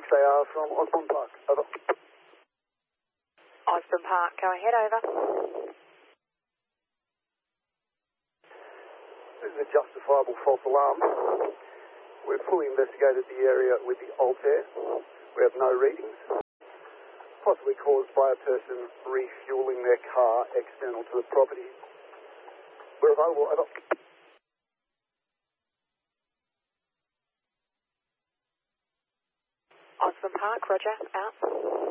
6AR from Osborne Park. Over. Osborne Park, go ahead, over. This is a justifiable false alarm. We've fully investigated the area with the Altair. We have no readings. Possibly caused by a person refueling their car external to the property. We're available. Over. Osborne Park, roger, out.